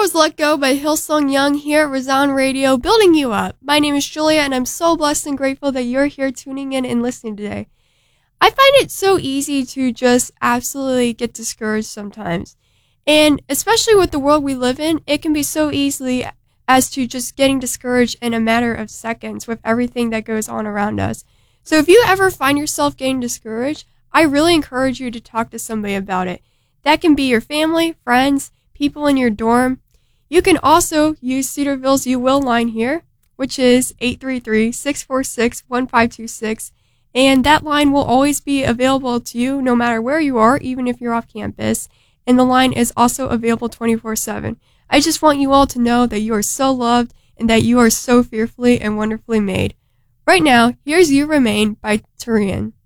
was Let Go by Hillsong Young here at Resound Radio, building you up. My name is Julia, and I'm so blessed and grateful that you're here tuning in and listening today. I find it so easy to just absolutely get discouraged sometimes. And especially with the world we live in, it can be so easily as to just getting discouraged in a matter of seconds with everything that goes on around us. So if you ever find yourself getting discouraged, I really encourage you to talk to somebody about it. That can be your family, friends, people in your dorm. You can also use Cedarville's You Will line here, which is 833-646-1526. And that line will always be available to you no matter where you are, even if you're off campus. And the line is also available 24/7. I just want you all to know that you are so loved and that you are so fearfully and wonderfully made. Right now, here's You Remain by Tyrian.